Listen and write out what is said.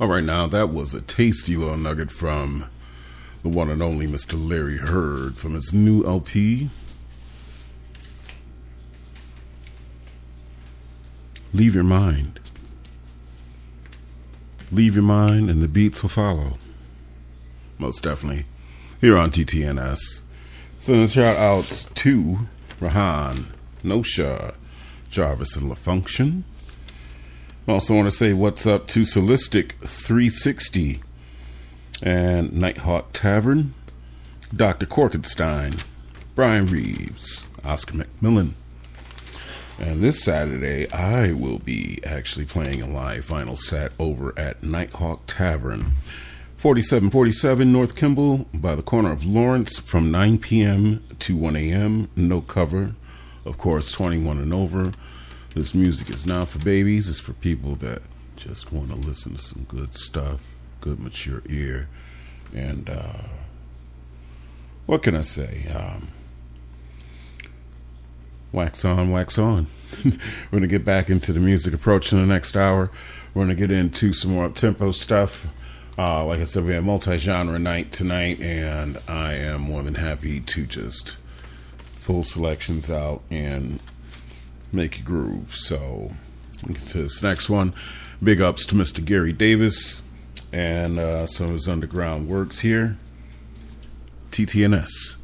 All right, now that was a tasty little nugget from the one and only Mr. Larry Heard from his new LP, Leave Your Mind. Leave your mind and the beats will follow. Most definitely. Here on TTNS. Sending shout outs to Rahan, Nosha, Jarvis, and LaFunction. Also want to say what's up to Solistic 360 and Nighthawk Tavern, Dr. Korkenstein, Brian Reeves, Oscar McMillan. And this Saturday, I will be actually playing a live vinyl set over at Nighthawk Tavern, 4747 North Kimball, by the corner of Lawrence, from 9 p.m. to 1 a.m. No cover. Of course, 21 and over. This music is not for babies. It's for people that just want to listen to some good stuff, good mature ear. And what can I say? Wax on, wax on. We're going to get back into the music approaching the next hour. We're going to get into some more up-tempo stuff. Like I said, we have multi-genre night tonight, and I am more than happy to just pull selections out and make a groove. So, get to this next one. Big ups to Mr. Gary Davis and some of his underground works here. TTNS.